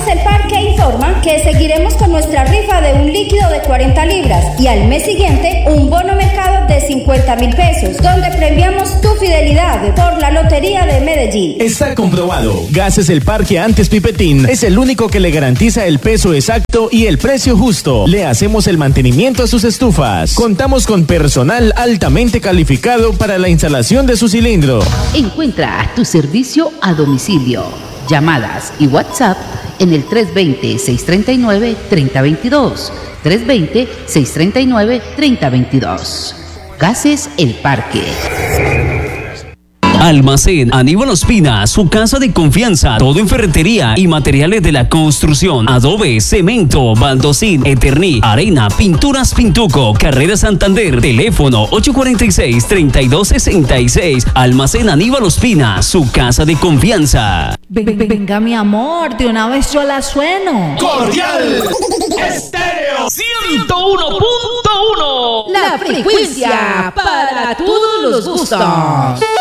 Gas El Parque informa que seguiremos con nuestra rifa de un líquido de 40 libras y al mes siguiente un bono mercado de 50.000 pesos, donde premiamos tu fidelidad por la Lotería de Medellín. Está comprobado. Gases El Parque Antes Pipetín es el único que le garantiza el peso exacto y el precio justo. Le hacemos el mantenimiento a sus estufas. Contamos con personal altamente calificado para la instalación de su cilindro. Encuentra tu servicio a domicilio, llamadas y WhatsApp en el 320-639-3022. 320-639-3022. Gases El Parque. Almacén Aníbal Ospina, su casa de confianza, todo en ferretería y materiales de la construcción, adobe, cemento, baldosín, eterní, arena, pinturas Pintuco, Carrera Santander, teléfono 846-3266. Almacén Aníbal Ospina, su casa de confianza. Venga, mi amor, de una vez yo la sueno. Cordial Estéreo 101.1, la frecuencia para todos los gustos.